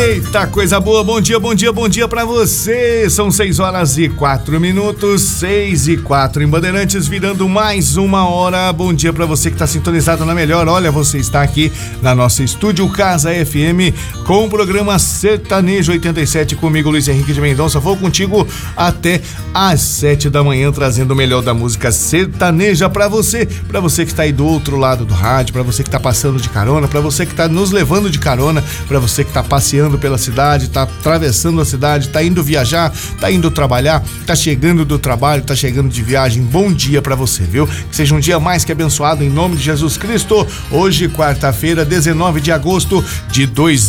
Eita, coisa boa, bom dia pra você. São 6h04, 6h04 em Bandeirantes, virando mais uma hora. Bom dia pra você que tá sintonizado na melhor. Olha, você está aqui na nossa estúdio Casa FM com o programa Sertanejo 87 comigo, Luiz Henrique de Mendonça. Vou contigo até às 7 da manhã, trazendo o melhor da música sertaneja pra você que tá aí do outro lado do rádio, pra você que tá passando de carona, pra você que tá nos levando de carona, pra você que tá passeando pela cidade, tá atravessando a cidade, tá indo viajar, tá indo trabalhar, tá chegando do trabalho, tá chegando de viagem. Bom dia pra você, viu? Que seja um dia mais que abençoado em nome de Jesus Cristo. Hoje, quarta-feira, 19 de agosto de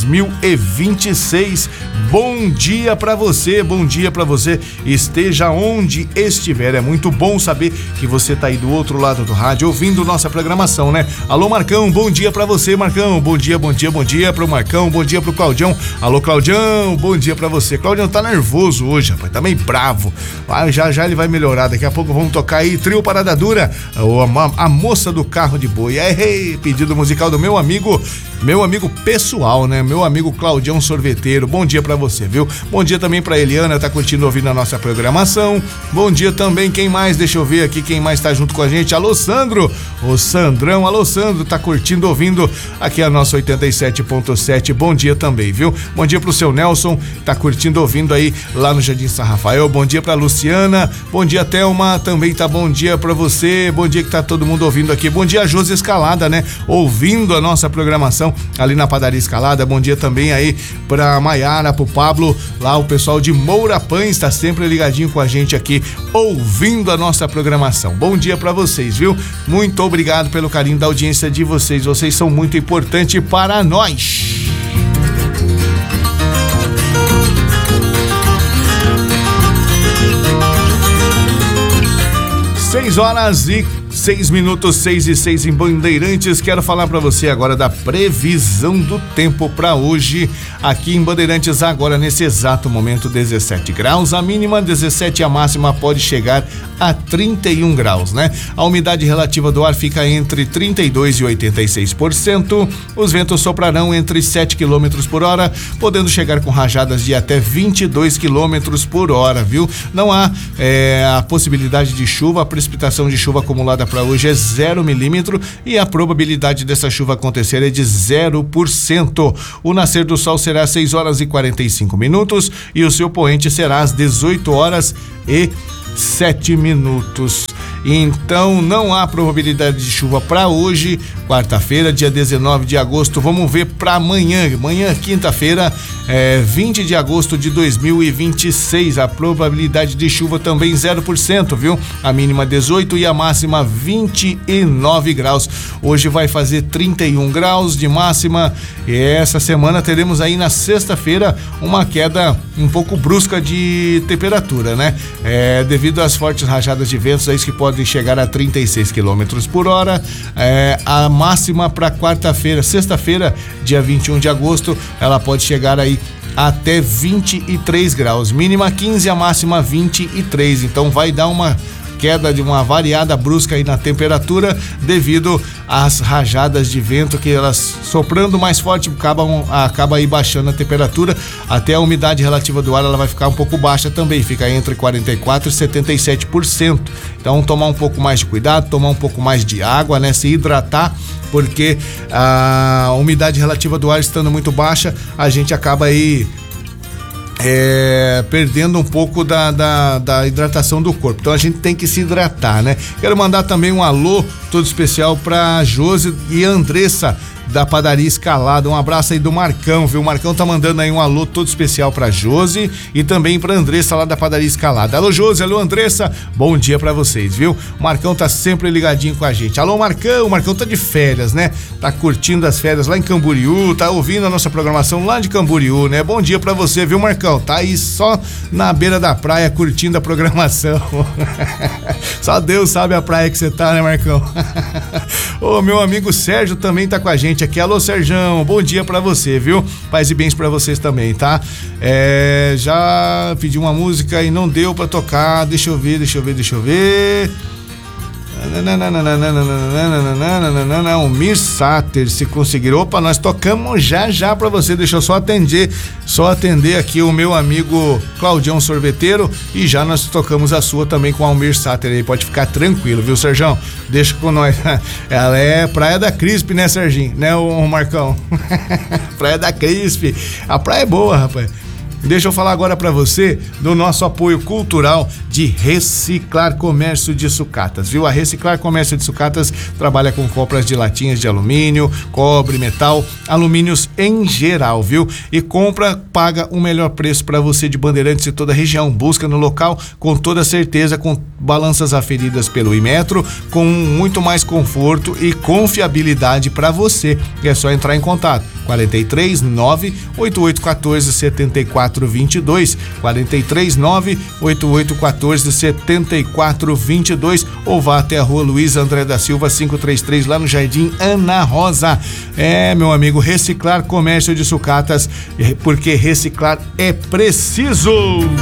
2026. Bom dia pra você, esteja onde estiver. É muito bom saber que você tá aí do outro lado do rádio ouvindo nossa programação, né? Alô, Marcão, bom dia pra você, Marcão. Bom dia pro Marcão, bom dia pro Claudião. Alô, Claudião, bom dia pra você. Claudião tá nervoso hoje, rapaz, tá meio bravo. Já ele vai melhorar. Daqui a pouco vamos tocar aí Trio Parada Dura, a moça do carro de boi. Pedido musical do meu amigo pessoal, né? Meu amigo Claudião Sorveteiro. Bom dia pra você, viu? Bom dia também pra Eliana, tá curtindo ouvindo a nossa programação. Bom dia também, quem mais? Deixa eu ver aqui quem mais tá junto com a gente. Alô, Sandro, o Sandrão. Alô, Sandro, tá curtindo ouvindo aqui a nossa 87.7. Bom dia também, viu? Bom dia pro seu Nelson, tá curtindo ouvindo aí lá no Jardim São Rafael. Bom dia pra Luciana. Bom dia, Thelma, também tá bom dia pra você. Bom dia que tá todo mundo ouvindo aqui. Bom dia, Josi Escalada, né? Ouvindo a nossa programação ali na Padaria Escalada. Bom dia também aí pra Maiara, pro Pablo, lá o pessoal de Moura Pães tá sempre ligadinho com a gente aqui, ouvindo a nossa programação. Bom dia pra vocês, viu? Muito obrigado pelo carinho da audiência de vocês. Vocês são muito importantes para nós. 6h06, 6h06 em Bandeirantes. Quero falar para você agora da previsão do tempo para hoje aqui em Bandeirantes. Agora, nesse exato momento, 17 graus, a mínima 17, a máxima pode chegar a 31 graus, né? A umidade relativa do ar fica entre 32% e 86%. Os ventos soprarão entre 7 km por hora, podendo chegar com rajadas de até 22 km por hora, viu? Não há a possibilidade de chuva. A precipitação de chuva acumulada para hoje é 0 milímetro e a probabilidade dessa chuva acontecer é de 0%. O nascer do sol será às 6h45 e o seu poente será às 18h07. Então não há probabilidade de chuva para hoje, quarta-feira, dia 19 de agosto. Vamos ver para amanhã, quinta-feira, 20 de agosto de 2026. A probabilidade de chuva também 0%, viu? A mínima 18 e a máxima 29 graus. Hoje vai fazer 31 graus de máxima. E essa semana teremos aí na sexta-feira uma queda um pouco brusca de temperatura, né? Devido às fortes rajadas de ventos aí que podem chegar a 36 km por hora. A máxima para quarta-feira, sexta-feira, dia 21 de agosto, ela pode chegar aí até 23 graus. Mínima 15, a máxima 23. Então vai dar uma queda de uma variada brusca aí na temperatura devido às rajadas de vento que elas soprando mais forte acaba aí baixando a temperatura. Até a umidade relativa do ar ela vai ficar um pouco baixa também, fica entre 44% e 77%. Então tomar um pouco mais de cuidado, tomar um pouco mais de água, né? Se hidratar, porque a umidade relativa do ar estando muito baixa, a gente acaba aí perdendo um pouco da hidratação do corpo. Então a gente tem que se hidratar, né? Quero mandar também um alô todo especial pra Josi e Andressa da Padaria Escalada. Um abraço aí do Marcão, viu? O Marcão tá mandando aí um alô todo especial pra Josi e também pra Andressa lá da Padaria Escalada. Alô, Josi, alô, Andressa, bom dia pra vocês, viu? O Marcão tá sempre ligadinho com a gente. Alô, Marcão, o Marcão tá de férias, né? Tá curtindo as férias lá em Camboriú, tá ouvindo a nossa programação lá de Camboriú, né? Bom dia pra você, viu, Marcão? Tá aí só na beira da praia curtindo a programação. Só Deus sabe a praia que você tá, né, Marcão? Ô, meu amigo Sérgio também tá com a gente aqui. Alô, Serjão, bom dia pra você, viu? Paz e bens pra vocês também, tá? Já pedi uma música e não deu pra tocar. Deixa eu ver. O Mir Sater, se conseguir. Opa, nós tocamos já pra você. Deixa eu só atender aqui o meu amigo Claudião Sorveteiro e já nós tocamos a sua também com o Almir Sater aí. Pode ficar tranquilo, viu, Serjão? Deixa com nós. Ela é Praia da Crispe, né, Serginho? Né, o Marcão? Praia da Crispe. A praia é boa, rapaz. Deixa eu falar agora para você do nosso apoio cultural de Reciclar Comércio de Sucatas, viu? A Reciclar Comércio de Sucatas trabalha com compras de latinhas de alumínio, cobre, metal, alumínios em geral, viu? E paga o melhor preço para você de Bandeirantes e toda a região. Busca no local com toda certeza, com balanças aferidas pelo Imetro, com muito mais conforto e confiabilidade para você. É só entrar em contato. 43 98814 7422, 43 98814 7422, ou vá até a Rua Luiz André da Silva 533, lá no Jardim Ana Rosa. É, meu amigo, Reciclar Comércio de Sucatas, porque reciclar é preciso.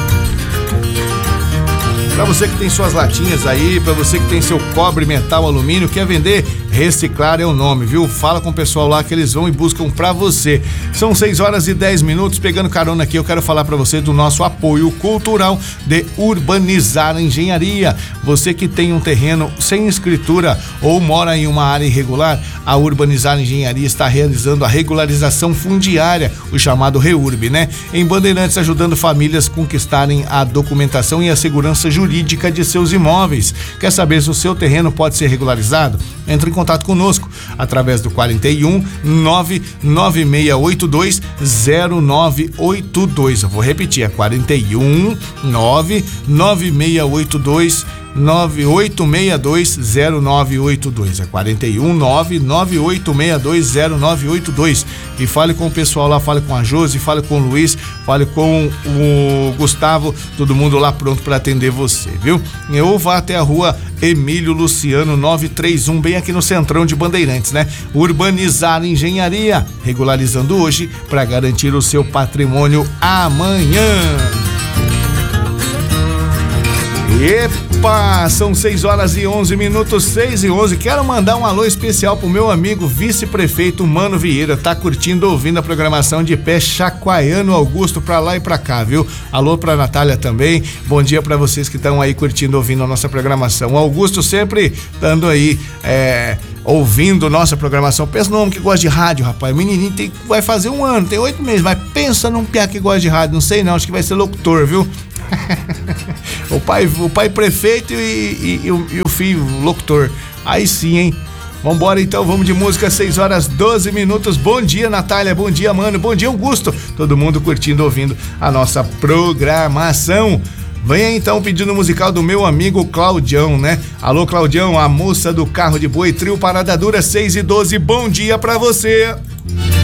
Para você que tem suas latinhas aí, para você que tem seu cobre, metal, alumínio, quer vender, Reciclar é o nome, viu? Fala com o pessoal lá que eles vão e buscam pra você. São 6h10, pegando carona aqui, eu quero falar pra você do nosso apoio cultural de Urbanizar Engenharia. Você que tem um terreno sem escritura ou mora em uma área irregular, a Urbanizar Engenharia está realizando a regularização fundiária, o chamado REURB, né? Em Bandeirantes, ajudando famílias a conquistarem a documentação e a segurança jurídica de seus imóveis. Quer saber se o seu terreno pode ser regularizado? Entre em contato conosco através do 41 99682 0982. Eu vou repetir, é 41 99682 98620982, é 41 998620982. E fale com o pessoal lá, fale com a Josi, fale com o Luiz, fale com o Gustavo, todo mundo lá pronto para atender você, viu? Ou vá até a Rua Emílio Luciano 931, bem aqui no centrão de Bandeirantes, né? Urbanizar Engenharia, regularizando hoje para garantir o seu patrimônio amanhã. Epa, são 6h11, 6h11. Quero mandar um alô especial pro meu amigo vice-prefeito Mano Vieira. Tá curtindo, ouvindo a programação de pé, chacoalhando Augusto pra lá e pra cá, viu? Alô pra Natália também. Bom dia pra vocês que estão aí curtindo, ouvindo a nossa programação. O Augusto sempre dando aí, ouvindo nossa programação. Pensa num homem que gosta de rádio, rapaz. O menininho vai fazer 1 ano, tem 8 meses, mas pensa num piá que gosta de rádio. Não sei não, acho que vai ser locutor, viu? O pai prefeito e o filho locutor. Aí sim, hein? Vambora então, vamos de música, 6h12. Bom dia, Natália, bom dia, Mano, bom dia, Augusto. Todo mundo curtindo, ouvindo a nossa programação. Venha então pedindo musical do meu amigo Claudião, né? Alô, Claudião, a moça do carro de boi, trio Parada Dura, 6h12. Bom dia pra você.